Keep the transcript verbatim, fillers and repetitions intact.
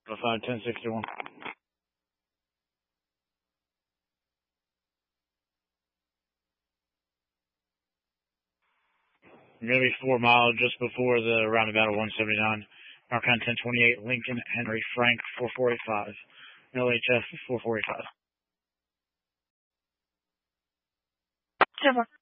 five ten sixty-one. Maybe four miles just before the roundabout of one seventy-nine. Narcon ten twenty-eight, Lincoln Henry Frank four four eight five. L H F four four eight five. Super.